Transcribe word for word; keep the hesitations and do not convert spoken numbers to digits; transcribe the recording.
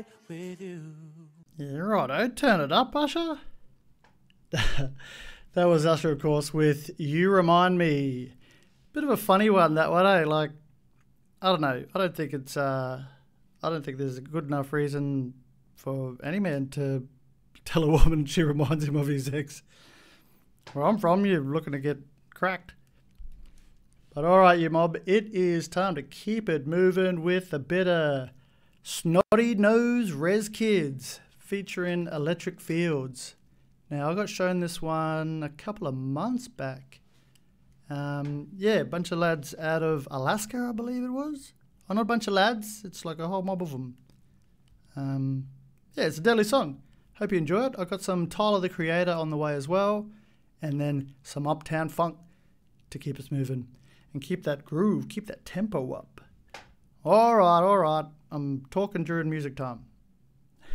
with you. Yeah, righto. Turn it up, Usher. That was Usher, of course, with You Remind Me. Bit of a funny one, that one, eh? Like, I don't know. I don't think it's, uh, I don't think there's a good enough reason for any man to tell a woman she reminds him of his ex. Where I'm from, you're looking to get cracked. But all right, you mob, it is time to keep it moving with a bit of Snotty Nose Res Kids featuring Electric Fields. Now, I got shown this one a couple of months back. Um, yeah, a bunch of lads out of Alaska, I believe it was. Oh, not a bunch of lads. It's like a whole mob of them. Um, yeah, it's a deadly song. Hope you enjoy it. I got some Tyler, the Creator, on the way as well. And then some Uptown Funk to keep us moving. And keep that groove, keep that tempo up. All right, all right. I'm talking during music time.